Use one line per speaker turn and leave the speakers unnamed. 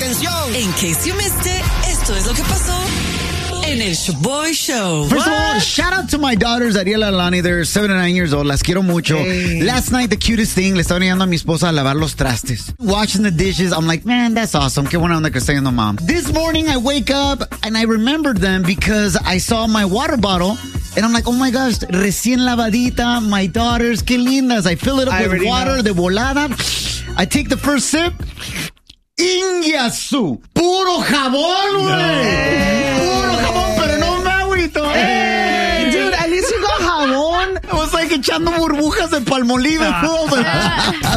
atención.
In case you missed it, esto es lo que pasó en el Shaboy Show.
First of all, shout out to my daughters, Ariela and Alani. They're 7 and 9 years old. Las quiero mucho.
Hey.
Last night, the cutest thing, le estaba enseñando a mi esposa a lavar los trastes. Washing the dishes. I'm like, man, that's awesome. Qué buena onda que está yendo, mom. This morning, I wake up and I remembered them because I saw my water bottle. And I'm like, oh my gosh, recién lavadita, my daughters, qué lindas. I fill it up with water de volada. I take the first sip. Ingiasu. Puro jabón, güey. Puro jabón, pero no me agüito.
Hey, dude, at least you got jabón.
I was like echando burbujas de Palmolive.